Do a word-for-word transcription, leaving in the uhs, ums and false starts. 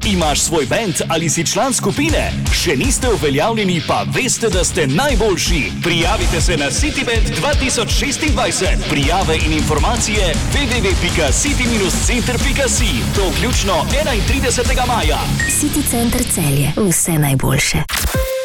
Imaš svoj band ali si član skupine? Še niste uveljavljeni, pa veste, da ste najboljši. Prijavite se na CityBand dva tisoč šestindvajset. Prijave in informacije w w w pika city center pika si. To vključno enaintridesetega maja. City Center Celje. Vse najboljše.